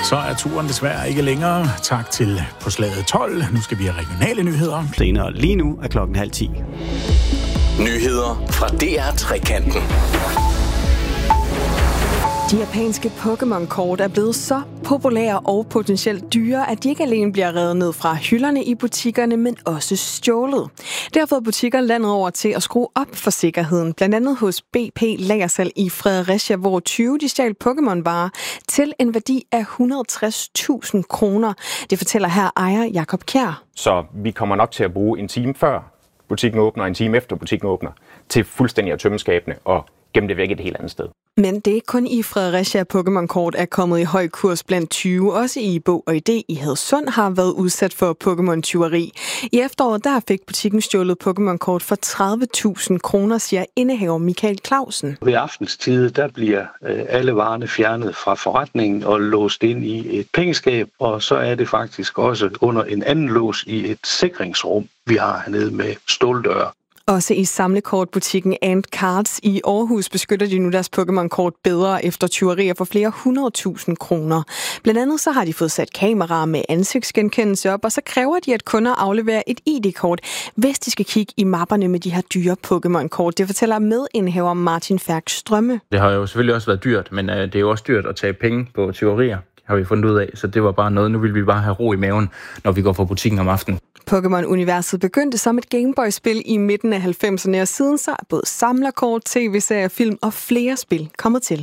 Så er turen desværre ikke længere. Tak til På slaget 12. Nu skal vi have regionale nyheder. Senere lige nu er 9:30. Nyheder fra DR Trekanten. De japanske Pokémon-kort er blevet så populære og potentielt dyre, at de ikke alene bliver revet ned fra hylderne i butikkerne, men også stjålet. Det har fået butikker landet over til at skrue op for sikkerheden, blandt andet hos BP Lagersalg i Fredericia, hvor 20 de stjal Pokémon-varer til en værdi af 160.000 kroner. Det fortæller her ejer Jakob Kjær. Så vi kommer nok til at bruge en time før butikken åbner og en time efter butikken åbner til fuldstændig at tømme skabene og gemme det væk et helt andet sted. Men det er ikke kun i Fredericia, Pokémon-kort er kommet i høj kurs blandt 20. Også i Bog og Idé i Hadsund har været udsat for Pokémon-tyveri. I efteråret der fik butikken stjålet Pokémon-kort for 30.000 kroner, siger indehaver Michael Clausen. Ved aftenstid der bliver alle varerne fjernet fra forretningen og låst ind i et pengeskab, og så er det faktisk også under en anden lås i et sikringsrum, vi har hernede med ståldøre. Også i samlekortbutikken Ant Cards i Aarhus beskytter de nu deres Pokémon-kort bedre efter tyverier for flere 100.000 kroner. Blandt andet så har de fået sat kameraer med ansigtsgenkendelse op, og så kræver de, at kunder afleverer et ID-kort, hvis de skal kigge i mapperne med de her dyre Pokémon-kort. Det fortæller medindehaver Martin Færk Strømme. Det har jo selvfølgelig også været dyrt, men det er jo også dyrt at tage penge på tyverier, har vi fundet ud af. Så det var bare noget, nu vil vi bare have ro i maven, når vi går fra butikken om aftenen. Pokémon-universet begyndte som et Gameboy-spil i midten af 90'erne, og siden så er både samlerkort, tv-serier, film og flere spil kommet til.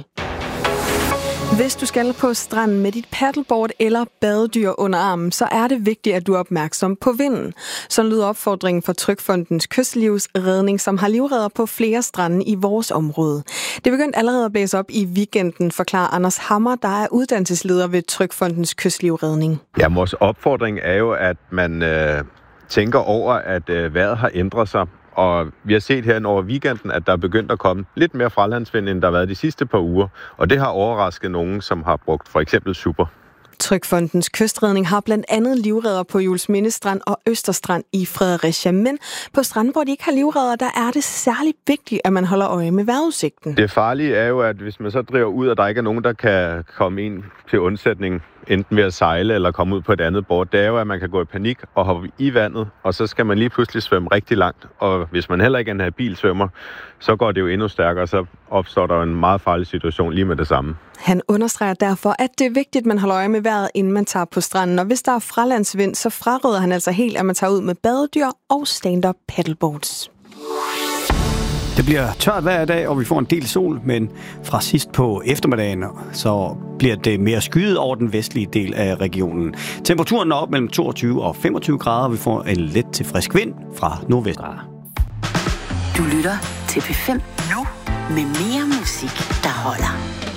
Hvis du skal på stranden med dit paddleboard eller badedyr under armen, så er det vigtigt, at du er opmærksom på vinden. Sådan lyder opfordringen fra Trygfondens Kystlivsredning, som har livredder på flere strande i vores område. Det begyndte allerede at blæse op i weekenden, forklarer Anders Hammer, der er uddannelsesleder ved Trygfondens Kystlivsredning. Ja, vores opfordring er jo, at man tænker over, at vejret har ændret sig. Og vi har set her over weekenden, at der er begyndt at komme lidt mere fralandsvind, end der har været de sidste par uger. Og det har overrasket nogen, som har brugt for eksempel super. Trygfondens Kystredning har blandt andet livredder på Juelsminde Strand og Østerstrand i Fredericia. Men på stranden, hvor de ikke har livredder, der er det særligt vigtigt, at man holder øje med vejrudsigten. Det farlige er jo, at hvis man så driver ud, og der ikke er nogen, der kan komme ind til undsætning, enten ved at sejle eller komme ud på et andet bord, det er jo, at man kan gå i panik og hoppe i vandet, og så skal man lige pludselig svømme rigtig langt. Og hvis man heller ikke er en habil svømmer, så går det jo endnu stærkere, så opstår der en meget farlig situation lige med det samme. Han understreger derfor, at det er vigtigt, at man holder øje med vejret, inden man tager på stranden. Og hvis der er fralandsvind, så fraråder han altså helt, at man tager ud med badedyr og stand-up paddleboards. Det bliver tørt hver dag, og vi får en del sol, men fra sidst på eftermiddagen, så bliver det mere skyet over den vestlige del af regionen. Temperaturen er op mellem 22 og 25 grader, og vi får en let til frisk vind fra nordvest. Du lytter til P5 nu med mere musik, der holder.